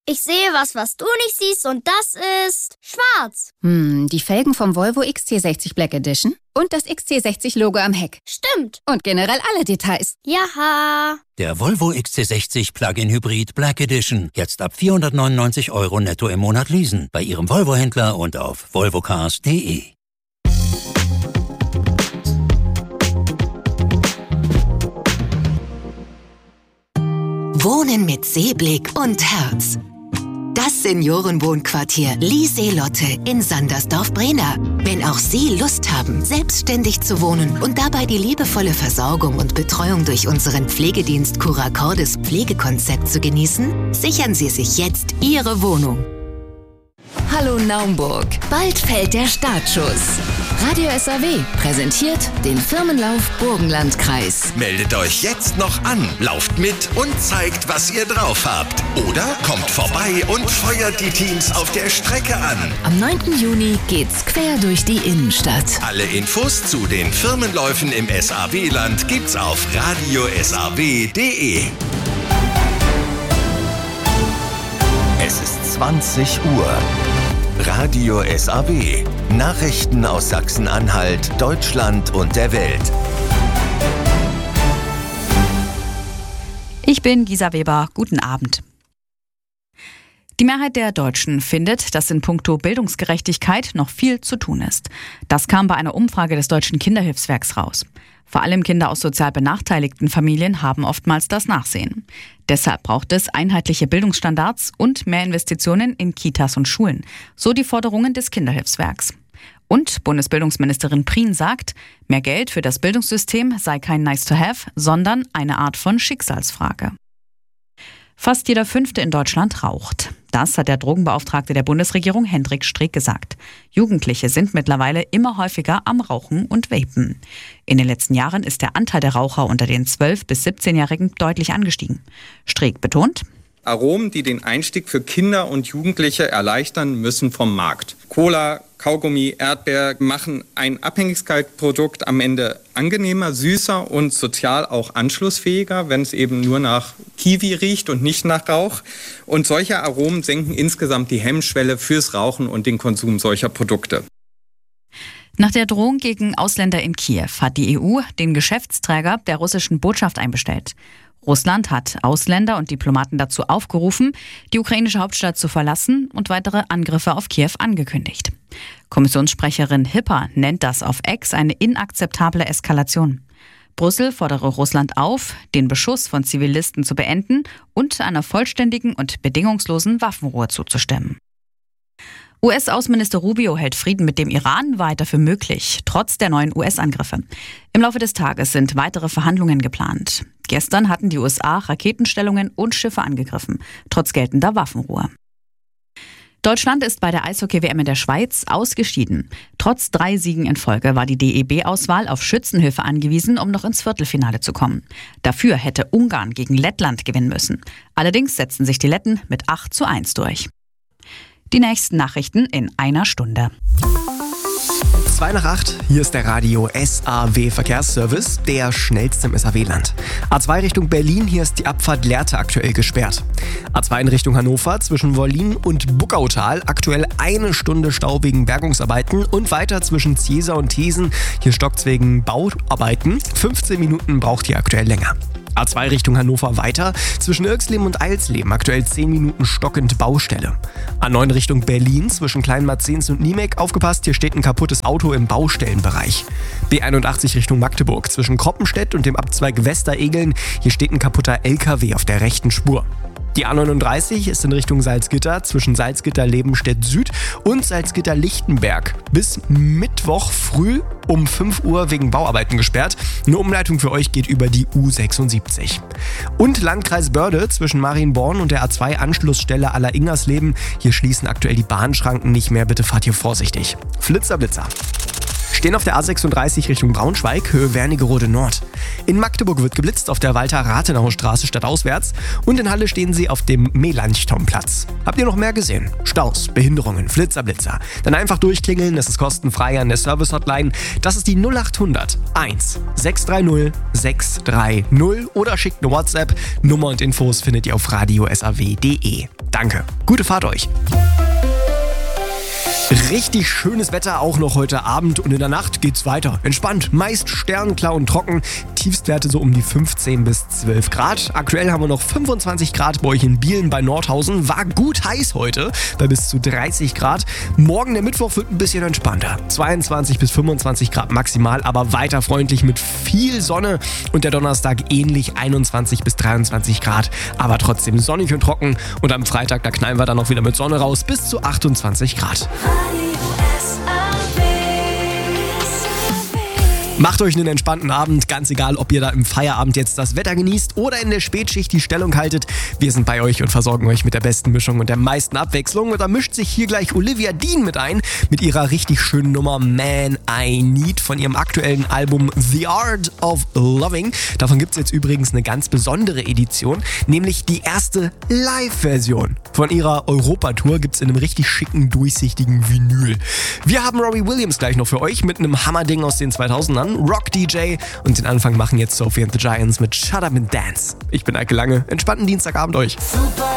Ich sehe was du nicht siehst und das ist schwarz. Die Felgen vom Volvo XC60 Black Edition und das XC60-Logo am Heck. Stimmt. Und generell alle Details. Jaha. Der Volvo XC60 Plug-in Hybrid Black Edition. Jetzt ab 499 € netto im Monat leasen. Bei Ihrem Volvo-Händler und auf volvocars.de. Wohnen mit Seeblick und Herz. Das Seniorenwohnquartier Lieseelotte in Sandersdorf-Brena. Wenn auch Sie Lust haben, selbstständig zu wohnen und dabei die liebevolle Versorgung und Betreuung durch unseren Pflegedienst Curacordes Pflegekonzept zu genießen, sichern Sie sich jetzt Ihre Wohnung. Hallo Naumburg, bald fällt der Startschuss. Radio SAW präsentiert den Firmenlauf Burgenlandkreis. Meldet euch jetzt noch an, lauft mit und zeigt, was ihr drauf habt. Oder kommt vorbei und feuert die Teams auf der Strecke an. Am 9. Juni geht's quer durch die Innenstadt. Alle Infos zu den Firmenläufen im SAW-Land gibt's auf radiosaw.de. Es ist 20 Uhr. Radio SAW. Nachrichten aus Sachsen-Anhalt, Deutschland und der Welt. Ich bin Gisa Weber. Guten Abend. Die Mehrheit der Deutschen findet, dass in puncto Bildungsgerechtigkeit noch viel zu tun ist. Das kam bei einer Umfrage des Deutschen Kinderhilfswerks raus. Vor allem Kinder aus sozial benachteiligten Familien haben oftmals das Nachsehen. Deshalb braucht es einheitliche Bildungsstandards und mehr Investitionen in Kitas und Schulen. So die Forderungen des Kinderhilfswerks. Und Bundesbildungsministerin Prien sagt, mehr Geld für das Bildungssystem sei kein Nice-to-have, sondern eine Art von Schicksalsfrage. Fast jeder Fünfte in Deutschland raucht. Das hat der Drogenbeauftragte der Bundesregierung Hendrik Streeck gesagt. Jugendliche sind mittlerweile immer häufiger am Rauchen und Vapen. In den letzten Jahren ist der Anteil der Raucher unter den 12- bis 17-Jährigen deutlich angestiegen. Streeck betont: Aromen, die den Einstieg für Kinder und Jugendliche erleichtern, müssen vom Markt. Cola, Kaugummi, Erdbeer machen ein Abhängigkeitsprodukt am Ende angenehmer, süßer und sozial auch anschlussfähiger, wenn es eben nur nach Kiwi riecht und nicht nach Rauch. Und solche Aromen senken insgesamt die Hemmschwelle fürs Rauchen und den Konsum solcher Produkte. Nach der Drohung gegen Ausländer in Kiew hat die EU den Geschäftsträger der russischen Botschaft einbestellt. Russland hat Ausländer und Diplomaten dazu aufgerufen, die ukrainische Hauptstadt zu verlassen und weitere Angriffe auf Kiew angekündigt. Kommissionssprecherin Hipper nennt das auf X eine inakzeptable Eskalation. Brüssel fordere Russland auf, den Beschuss von Zivilisten zu beenden und einer vollständigen und bedingungslosen Waffenruhe zuzustimmen. US-Außenminister Rubio hält Frieden mit dem Iran weiter für möglich, trotz der neuen US-Angriffe. Im Laufe des Tages sind weitere Verhandlungen geplant. Gestern hatten die USA Raketenstellungen und Schiffe angegriffen, trotz geltender Waffenruhe. Deutschland ist bei der Eishockey-WM in der Schweiz ausgeschieden. Trotz 3 Siegen in Folge war die DEB-Auswahl auf Schützenhilfe angewiesen, um noch ins Viertelfinale zu kommen. Dafür hätte Ungarn gegen Lettland gewinnen müssen. Allerdings setzten sich die Letten mit 8:1 durch. Die nächsten Nachrichten in einer Stunde. 7:02, hier ist der Radio SAW Verkehrsservice, der schnellste im SAW-Land. A2 Richtung Berlin, hier ist die Abfahrt Lehrte aktuell gesperrt. A2 in Richtung Hannover zwischen Wollin und Buckautal aktuell 1 Stunde Stau wegen Bergungsarbeiten und weiter zwischen Ziesa und Thesen, hier stockt's wegen Bauarbeiten. 15 Minuten braucht hier aktuell länger. A2 Richtung Hannover weiter, zwischen Irxleben und Eilsleben aktuell 10 Minuten stockend Baustelle. A9 Richtung Berlin, zwischen Kleinmarzens und Niemek, aufgepasst, hier steht ein kaputtes Auto im Baustellenbereich. B81 Richtung Magdeburg, zwischen Kroppenstedt und dem Abzweig Westeregeln, hier steht ein kaputter LKW auf der rechten Spur. Die A39 ist in Richtung Salzgitter, zwischen Salzgitter-Lebenstedt Süd und Salzgitter-Lichtenberg bis Mittwoch früh um 5 Uhr wegen Bauarbeiten gesperrt. Eine Umleitung für euch geht über die U76. Und Landkreis Börde zwischen Marienborn und der A2-Anschlussstelle Aller-Ingersleben. Hier schließen aktuell die Bahnschranken nicht mehr, bitte fahrt hier vorsichtig. Flitzer, Blitzer. Stehen auf der A36 Richtung Braunschweig, Höhe Wernigerode Nord. In Magdeburg wird geblitzt auf der Walter-Rathenau-Straße stadtauswärts und in Halle stehen sie auf dem Melanchthon-Platz. Habt ihr noch mehr gesehen? Staus, Behinderungen, Flitzer, Blitzer? Dann einfach durchklingeln, das ist kostenfrei an der Service-Hotline. Das ist die 0800 1 630 630 oder schickt eine WhatsApp. Nummer und Infos findet ihr auf radiosaw.de. Danke. Gute Fahrt euch. Richtig schönes Wetter auch noch heute Abend und in der Nacht geht's weiter. Entspannt, meist sternklar und trocken. Tiefstwerte so um die 15 bis 12 Grad. Aktuell haben wir noch 25 Grad bei euch in Bielen bei Nordhausen. War gut heiß heute bei bis zu 30 Grad. Morgen der Mittwoch wird ein bisschen entspannter. 22 bis 25 Grad maximal, aber weiter freundlich mit viel Sonne. Und der Donnerstag ähnlich 21 bis 23 Grad, aber trotzdem sonnig und trocken. Und am Freitag, da knallen wir dann noch wieder mit Sonne raus bis zu 28 Grad. Macht euch einen entspannten Abend, ganz egal, ob ihr da im Feierabend jetzt das Wetter genießt oder in der Spätschicht die Stellung haltet. Wir sind bei euch und versorgen euch mit der besten Mischung und der meisten Abwechslung. Und da mischt sich hier gleich Olivia Dean mit ein, mit ihrer richtig schönen Nummer Man I Need von ihrem aktuellen Album The Art of Loving. Davon gibt es jetzt übrigens eine ganz besondere Edition, nämlich die erste Live-Version. Von ihrer Europatour gibt es in einem richtig schicken, durchsichtigen Vinyl. Wir haben Robbie Williams gleich noch für euch mit einem Hammerding aus den 2000ern. Rock DJ und den Anfang machen jetzt Sophie and the Giants mit Shut Up and Dance. Ich bin Eike Lange, entspannten Dienstagabend euch. Super